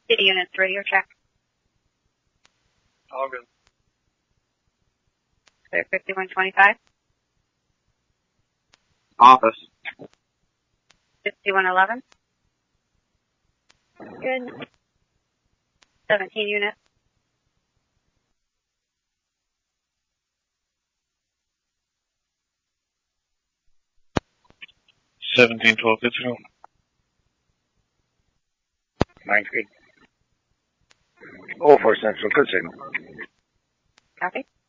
City units, radio check. All good. Clear 5125. Office. 5111. Good. 17 units. Seventeen 12 digital. 9 good. 04 Central, good signal. Copy.